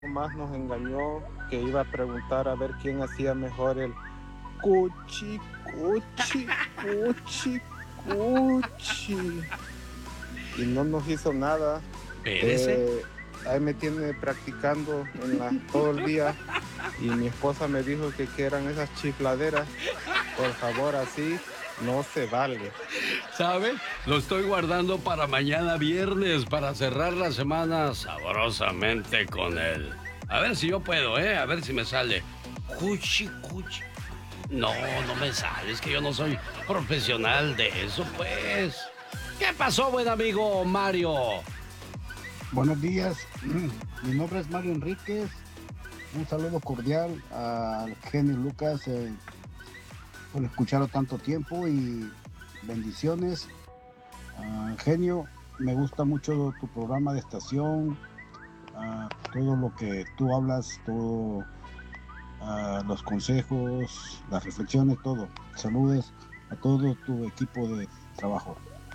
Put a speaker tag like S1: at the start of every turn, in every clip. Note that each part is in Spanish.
S1: más nos engañó que iba a preguntar a ver quién hacía mejor el cuchi, cuchi, cuchi, cuchi. Y no nos hizo nada. Ahí me tiene practicando todo el día. Y mi esposa me dijo que eran esas chifladeras. Por favor, así no se vale.
S2: ¿Sabe? Lo estoy guardando para mañana viernes, para cerrar la semana sabrosamente con él. A ver si yo puedo, a ver si me sale. Cuchi, cuchi. No, no me sale, es que yo no soy profesional de eso, pues. ¿Qué pasó, buen amigo Mario?
S3: Buenos días, mi nombre es Mario Enríquez. Un saludo cordial al genio Lucas por escucharlo tanto tiempo y bendiciones. Genio, me gusta mucho tu programa de estación, todo lo que tú hablas, todo, los consejos, las reflexiones, todo. Saludes a todo tu equipo de trabajo.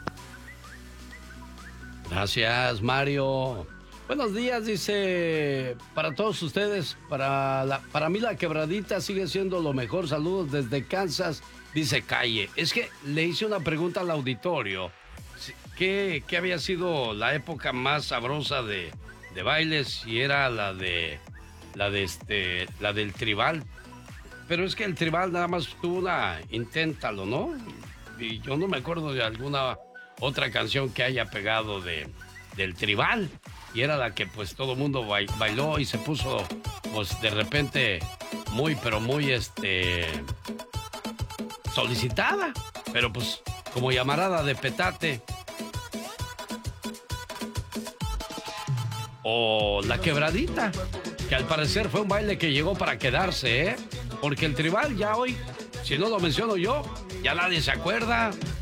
S2: Gracias, Mario. Buenos días, dice, para todos ustedes, para mí la quebradita sigue siendo lo mejor. Saludos desde Kansas, dice Calle. Es que le hice una pregunta al auditorio. ¿Qué había sido la época más sabrosa de bailes? Y era la del tribal. Pero es que el tribal nada más tuvo una, inténtalo, ¿no? Y yo no me acuerdo de alguna otra canción que haya pegado del tribal. Y era la que pues todo el mundo bailó y se puso pues de repente muy solicitada. Pero pues como llamarada de petate. O la quebradita, que al parecer fue un baile que llegó para quedarse, Porque el tribal ya hoy, si no lo menciono yo, ya nadie se acuerda.